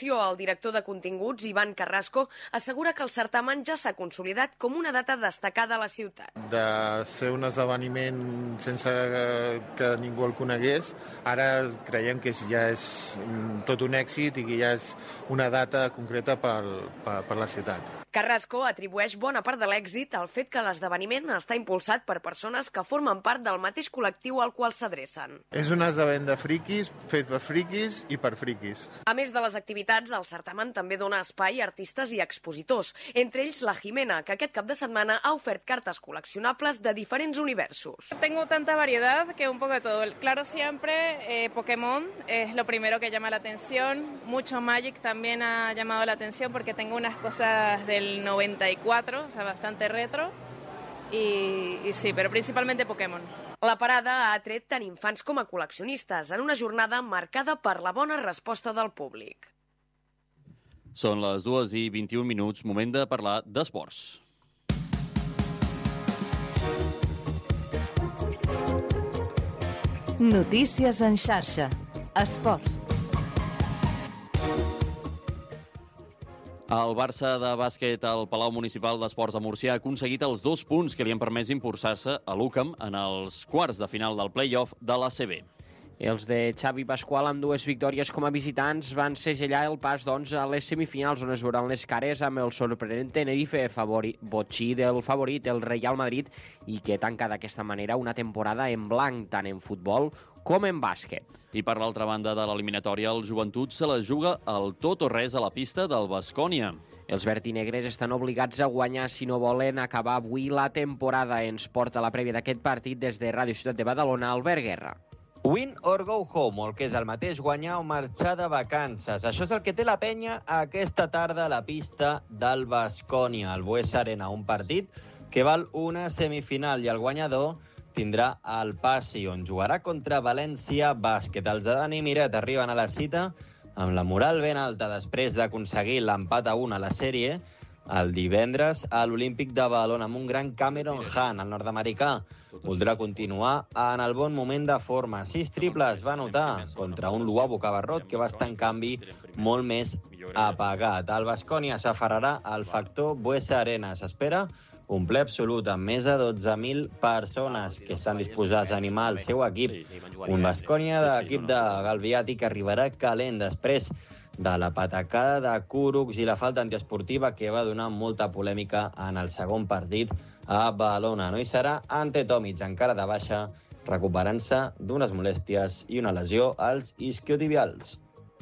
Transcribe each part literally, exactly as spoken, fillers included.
Federació, el director de continguts, Ivan Carrasco, assegura que el certamen ja s'ha consolidat com una data destacada a la ciutat. De ser un esdeveniment sense que ningú el conegués, ara creiem que ja és tot un èxit i que ja és una data concreta per, per, per la ciutat. Carrasco atribueix bona part de l'èxit al fet que l'esdeveniment està impulsat per persones que formen part del mateix col·lectiu al qual s'adrecen. És un esdeveniment de friquis, fet per friquis i per friquis. A més de les activitats, el certamen també dona espai a artistes i expositors, entre ells la Jimena, que aquest cap de setmana ha ofert cartes col·leccionables de diferents universos. Tengo tanta variedad que un poco de todo. Claro, siempre eh, Pokémon es lo primero que llama la atención. Mucho Magic también ha llamado la atención porque tengo unas cosas del noventa y cuatro, o sea, bastante retro, y, y sí, pero principalmente Pokémon. La parada ha atret tant infants com a col·leccionistes en una jornada marcada per la bona resposta del públic. Són les dues i vint-i-un minuts, moment de parlar d'esports. Notícies en xarxa. Esports. El Barça de bàsquet al Palau Municipal d'Esports de Múrcia ha aconseguit els dos punts que li han permès impulsar-se a l'U C A M en els quarts de final del play-off de l'A C B. Els de Xavi Pasqual, amb dues victòries com a visitants, van segellar el pas doncs, a les semifinals, on es veuran les cares amb el sorprenent Tenerife, favori, botxí del favorit, el Real Madrid, i que tanca d'aquesta manera una temporada en blanc, tant en futbol com en bàsquet. I per l'altra banda de l'eliminatòria, el Joventut se la juga al tot o res a la pista del Baskonia. Els vertinegres estan obligats a guanyar si no volen acabar avui la temporada. Ens porta la prèvia d'aquest partit des de Ràdio Ciutat de Badalona, Albert Guerra. Win or go home, o el que és el mateix, guanyar o marxar de vacances. Això és el que té la penya aquesta tarda a la pista del Baskonia, al Buesa Arena, un partit que val una semifinal i el guanyador tindrà el passi, on jugarà contra València Bàsquet. Els de Dani Miret arriben a la cita amb la moral ben alta després d'aconseguir l'empat a un a la sèrie el divendres a l'Olímpic de Badalona amb un gran Cameron Hunt, el nord-americà. Voldrà continuar en el bon moment de forma. Sis triples va anotar contra un Luavo Cabarrot que va estar, en canvi, molt més apagat. El Baskonia s'aferrarà al factor Buesa Arena. S'espera un ple absolut amb més de dotze mil persones que estan disposades a animar el seu equip. Un Baskonia d'equip de Galviati que arribarà calent després de la patacada de Kurucs i la falta antiesportiva que va donar molta polèmica en el segon partit a Badalona. No hi serà ante Tomic, encara de baixa, recuperant-se d'unes molèsties i una lesió als isquiotibials.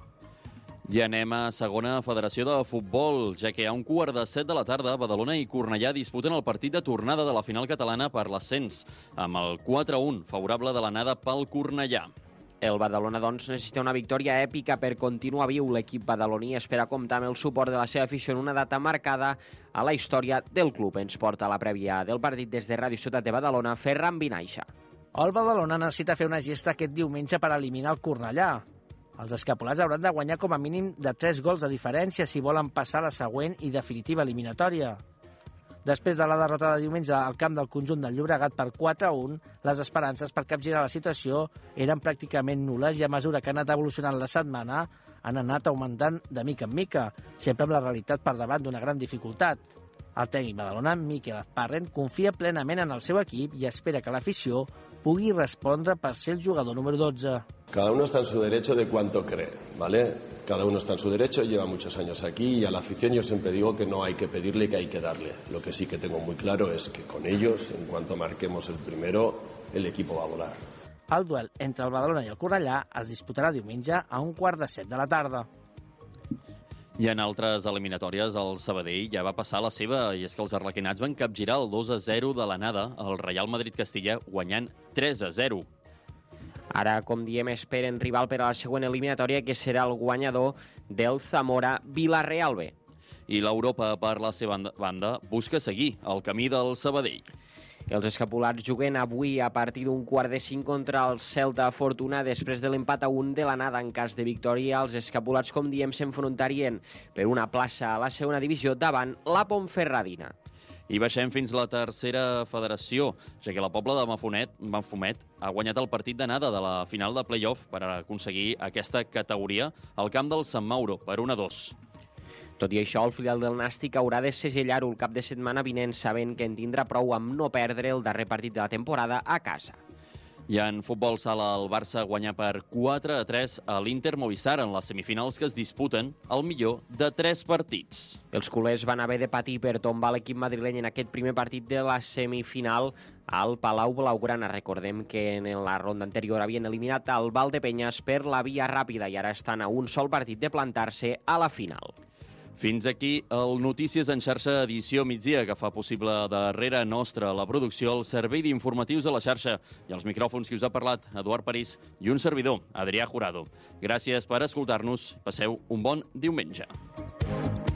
Ja anem a segona federació de futbol, ja que a un quart de set de la tarda, Badalona i Cornellà disputen el partit de tornada de la final catalana per l'ascens, amb el quatre a un favorable de l'anada pel Cornellà. El Badalona, doncs, necessita una victòria èpica per continuar viu. L'equip badaloní espera comptar amb el suport de la seva afició en una data marcada a la història del club. Ens porta la prèvia del partit des de Ràdio Ciutat de Badalona, Ferran Vinaixa. El Badalona necessita fer una gesta aquest diumenge per eliminar el Cornellà. Els escapolars hauran de guanyar com a mínim de tres gols de diferència si volen passar a la següent i definitiva eliminatòria. Després de la derrota de diumenge al camp del conjunt del Llobregat per quatre a un, les esperances per capgirar la situació eren pràcticament nul·les i a mesura que ha anat evolucionant la setmana han anat augmentant de mica en mica, sempre amb la realitat per davant d'una gran dificultat. El tècnic badalona, Miquel Azparren, confia plenament en el seu equip i espera que l'afició pugui respondre per ser el jugador número dotze. Cada uno está en su derecho de cuánto cree, ¿vale? Cada uno está en su derecho, lleva muchos años aquí y a la afición yo siempre digo que no hay que pedirle, que hay que darle. Lo que sí que tengo muy claro es que con ellos, en cuanto marquemos el primero, el equipo va a volar. El duel entre el Badalona i el Cornellà es disputarà diumenge a un quart de set de la tarda. I en altres eliminatòries, el Sabadell ja va passar la seva, i és que els arlequinats van capgirar el dos a zero de l'anada al Real Madrid-Castilla, guanyant tres a zero. Ara, com diem, esperen rival per a la següent eliminatòria, que serà el guanyador del Zamora-Vilareal B. I l'Europa, per la seva banda, busca seguir el camí del Sabadell. Els escapulars juguen avui a partir d'un quart de cinc contra el Celta Fortuna després de l'empat a un de l'anada. En cas de victòria, els escapulars, com diem, s'enfrontarien per una plaça a la segona divisió davant la Ponferradina. I baixem fins la tercera federació, ja que la Pobla de Mafumet, Mafumet ha guanyat el partit d'anada de la final de play-off per aconseguir aquesta categoria al camp del Sant Mauro per un a dos. Tot i això, el filial del Nàstic haurà de segellar-ho el cap de setmana vinent, sabent que en tindrà prou amb no perdre el darrer partit de la temporada a casa. I en futbol sala, el Barça guanya per quatre a tres a l'Inter Movistar en les semifinals que es disputen al millor de tres partits. Els culers van haver de patir per tombar l'equip madrileny en aquest primer partit de la semifinal al Palau Blaugrana. Recordem que en la ronda anterior havien eliminat el Valdepeñas per la via ràpida i ara estan a un sol partit de plantar-se a la final. Fins aquí el Notícies en xarxa edició migdia, que fa possible darrere nostra la producció, el servei d'informatius de la xarxa i els micròfons que us ha parlat Eduard París i un servidor, Adrià Jurado. Gràcies per escoltar-nos. Passeu un bon diumenge.